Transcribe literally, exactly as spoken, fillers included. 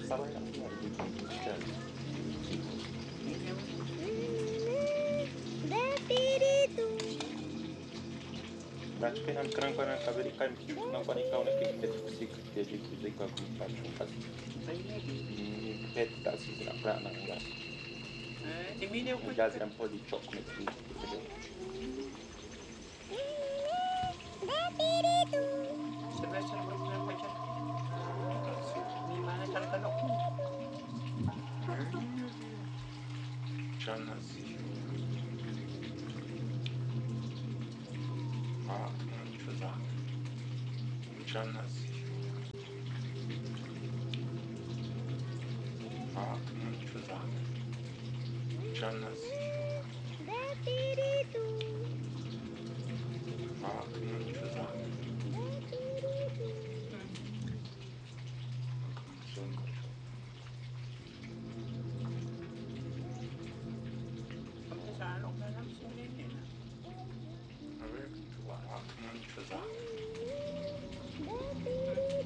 sabay lang yan. Diyan. Acho que nagrang ko ng kabili kayo, nang panikaw na kikit-kisik, kikit-kisik ko kung paano kasi. Pet kasi sila pra ng gas. Ang gas yan po di chok na kikit. Diyan na siya. Ah, cioè, Gianna sì. Ah, cioè, Gianna sì. Ah, cioè,